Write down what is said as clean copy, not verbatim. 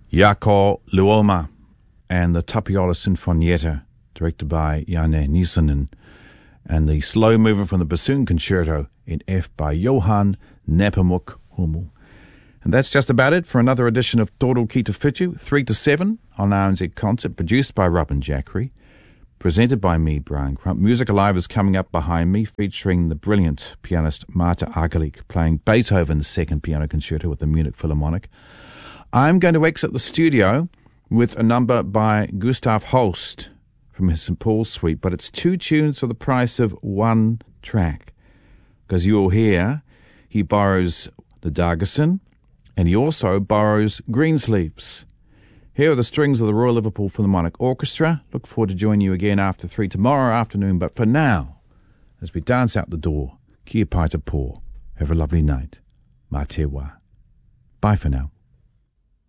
Jaakko Luoma and the Tapiola Sinfonietta, directed by Janne Nissinen, and the slow mover from the Bassoon Concerto in F by Johan Nepomuk Hummel. And that's just about it for another edition of Toro Ki Te Whitu, 3 to 7 on RNZ Concert, produced by Robin Jackery, presented by me, Brian Crump. Music Alive is coming up behind me, featuring the brilliant pianist Marta Argerlich playing Beethoven's Second Piano Concerto with the Munich Philharmonic. I'm going to exit the studio with a number by Gustav Holst from his St. Paul's Suite, but it's 2 tunes for the price of 1 track, because you will hear he borrows the Dargerson and he also borrows Greensleeves. Here are the strings of the Royal Liverpool Philharmonic Orchestra. Look forward to joining you again after 3 tomorrow afternoon, but for now, as we dance out the door, kia pai te pō. Have a lovely night. Mā te wā. Bye for now.